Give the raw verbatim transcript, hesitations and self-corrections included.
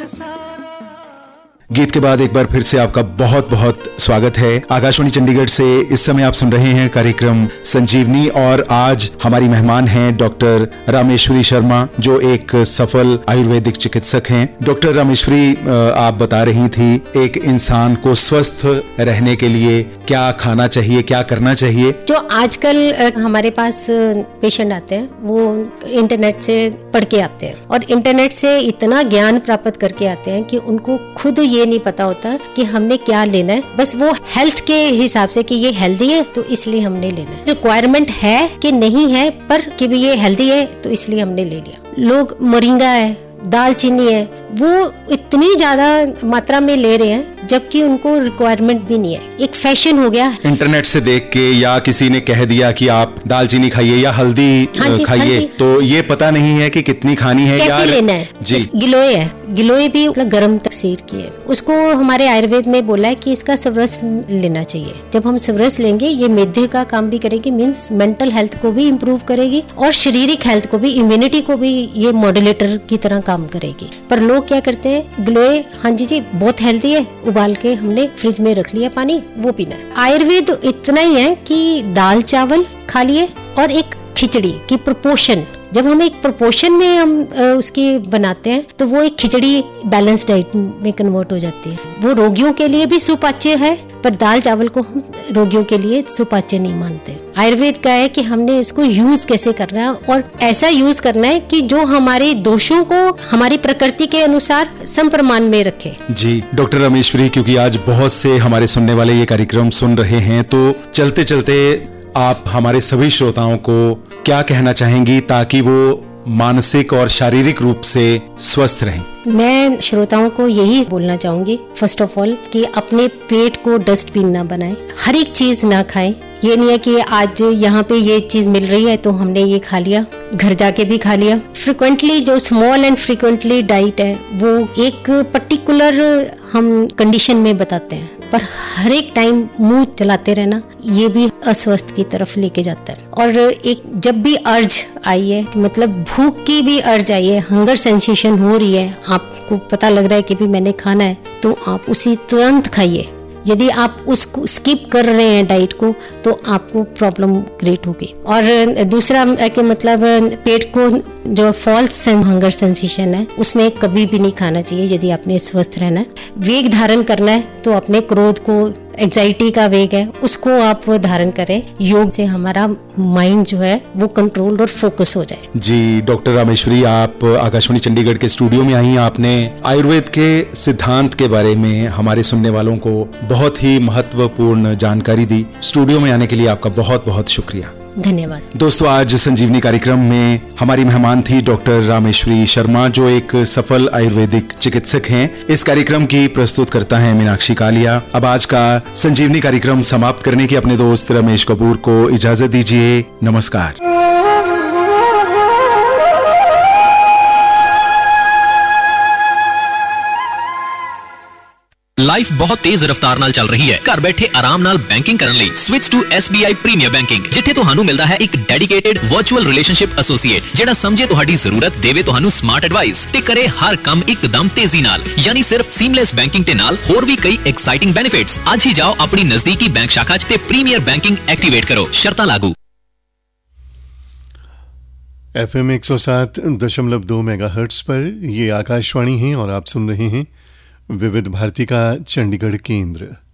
गीत के बाद एक बार फिर से आपका बहुत बहुत स्वागत है। आकाशवाणी चंडीगढ़ से इस समय आप सुन रहे हैं कार्यक्रम संजीवनी और आज हमारी मेहमान हैं डॉक्टर रामेश्वरी शर्मा, जो एक सफल आयुर्वेदिक चिकित्सक हैं। डॉक्टर रामेश्वरी, आप बता रही थी एक इंसान को स्वस्थ रहने के लिए क्या खाना चाहिए, क्या करना चाहिए। जो आजकल हमारे पास पेशेंट आते हैं वो इंटरनेट से पढ़ के आते हैं और इंटरनेट से इतना ज्ञान प्राप्त करके आते हैं कि उनको खुद ये नहीं पता होता कि हमने क्या लेना है। बस वो हेल्थ के हिसाब से कि ये हेल्दी है तो इसलिए हमने लेना है, रिक्वायरमेंट है कि नहीं है, पर कि भी ये हेल्दी है तो इसलिए हमने ले लिया। लोग मोरिंगा है, दालचीनी है, वो इतनी ज्यादा मात्रा में ले रहे हैं जबकि उनको रिक्वायरमेंट भी नहीं है। एक फैशन हो गया, इंटरनेट से देख के या किसी ने कह दिया कि आप दालचीनी खाइए या हल्दी हाँ खाइए, तो ये पता नहीं है कि कितनी खानी है, कैसे लेना है। जी, गिलोय है, गिलोय भी मतलब गर्म तकसीर की है, उसको हमारे आयुर्वेद में बोला है कि इसका सवरस लेना चाहिए। जब हम सवरस लेंगे ये मेदे का काम भी करेगी, मीन्स मेंटल हेल्थ को भी इम्प्रूव करेगी और शारीरिक हेल्थ को भी, इम्यूनिटी को भी ये मॉड्यूलेटर की तरह काम करेगी। पर लोग क्या करते हैं, गिलोय हाँ जी जी बहुत हेल्दी है, उबाल के हमने फ्रिज में रख लिया पानी, वो पीना है। आयुर्वेद इतना ही है कि दाल चावल खा लिए और एक खिचड़ी की प्रोपोर्शन, जब हम एक प्रोपोर्शन में हम उसकी बनाते हैं तो वो एक खिचड़ी बैलेंस डाइट में कन्वर्ट हो जाती है। वो रोगियों के लिए भी सुपाच्य है, पर दाल चावल को हम रोगियों के लिए सुपाच्य नहीं मानते। आयुर्वेद का है कि हमने इसको यूज कैसे करना है और ऐसा यूज करना है कि जो हमारे दोषों को हमारी प्रकृति के अनुसार समप्रमाण में रखे। जी डॉक्टर रामेश्वरी, क्योंकि आज बहुत से हमारे सुनने वाले ये कार्यक्रम सुन रहे हैं, तो चलते चलते आप हमारे सभी श्रोताओं को क्या कहना चाहेंगी ताकि वो मानसिक और शारीरिक रूप से स्वस्थ रहें? मैं श्रोताओं को यही बोलना चाहूंगी, फर्स्ट ऑफ ऑल कि अपने पेट को डस्टबिन ना बनाएं, हर एक चीज ना खाएं। ये नहीं है कि आज यहाँ पे ये चीज मिल रही है तो हमने ये खा लिया, घर जाके भी खा लिया। फ्रिक्वेंटली जो स्मॉल एंड फ्रिक्वेंटली डाइट है वो एक पर्टिकुलर हम कंडीशन में बताते हैं, पर हर एक टाइम मुंह चलाते रहना ये भी अस्वस्थ की तरफ लेके जाता है। और एक जब भी अर्ज आई है, मतलब भूख की भी अर्ज आई है, हंगर सेंसेशन हो रही है, आपको पता लग रहा है कि भी मैंने खाना है, तो आप उसी तुरंत खाइए। यदि आप उसको स्किप कर रहे हैं डाइट को तो आपको प्रॉब्लम क्रिएट होगी। और दूसरा कि मतलब पेट को जो फॉल्स हंगर सेंसेशन है उसमें कभी भी नहीं खाना चाहिए। यदि आपने स्वस्थ रहना है, वेग धारण करना है, तो अपने क्रोध को, एग्जाइटी का वेग है उसको आप धारण करें। योग से हमारा माइंड जो है वो कंट्रोल और फोकस हो जाए। जी डॉक्टर रामेश्वरी, आप आकाशवाणी चंडीगढ़ के स्टूडियो में आई, आपने आयुर्वेद के सिद्धांत के बारे में हमारे सुनने वालों को बहुत ही महत्वपूर्ण जानकारी दी। स्टूडियो में आने के लिए आपका बहुत बहुत शुक्रिया। धन्यवाद। दोस्तों, आज संजीवनी कार्यक्रम में हमारी मेहमान थी डॉक्टर रामेश्वरी शर्मा, जो एक सफल आयुर्वेदिक चिकित्सक हैं। इस कार्यक्रम की प्रस्तुत करता है मीनाक्षी कालिया। अब आज का संजीवनी कार्यक्रम समाप्त करने की अपने दोस्त रमेश कपूर को इजाजत दीजिए। नमस्कार। लाइफ बहुत तेज रफ्तार नाल चल रही है। घर बैठे आराम नाल बैंकिंग करने ਲਈ switch to S B I premiere banking, जिथे ਤੁਹਾਨੂੰ ਮਿਲਦਾ ਹੈ ਇੱਕ ਡੈਡੀਕੇਟਿਡ ਵਰਚੁਅਲ ਰਿਲੇਸ਼ਨਸ਼ਿਪ ਐਸੋਸੀਏਟ ਜਿਹੜਾ ਸਮਝੇ ਤੁਹਾਡੀ ਜ਼ਰੂਰਤ, ਦੇਵੇ ਤੁਹਾਨੂੰ ਸਮਾਰਟ ਐਡਵਾਈਸ ਤੇ ਕਰੇ ਹਰ ਕੰਮ ਇੱਕਦਮ ਤੇਜ਼ੀ ਨਾਲ। ਯਾਨੀ ਸਿਰਫ ਸੀਮਲੈਸ बैंकिंग ਤੇ ਨਾਲ ਹੋਰ ਵੀ ਕਈ ਐਕਸਾਈਟਿੰਗ ਬੈਨੀਫਿਟਸ। ਅੱਜ ਹੀ ਜਾਓ ਆਪਣੀ ਨਜ਼ਦੀਕੀ बैंक शाखा 'ਚ ਤੇ प्रीमियर बैंकिंग एक्टिवेट करो, शर्तां लागू। एफ एम एक सौ सात दशमलव दो मेगा हर्ट्स पर ये आकाशवाणी है और आप सुन रहे हैं विविध भारती का चंडीगढ़ केंद्र।